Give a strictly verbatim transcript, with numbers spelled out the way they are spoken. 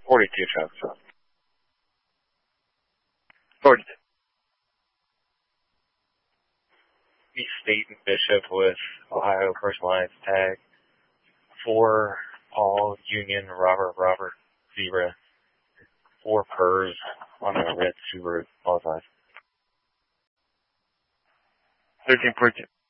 forty-two Travis. forty-two. East State and Bishop with Ohio Personal Lines tag. Four Paul, Union, Robert, Robert, Zebra. Four Purs on a red Subaru. All five. thirteen forty-two.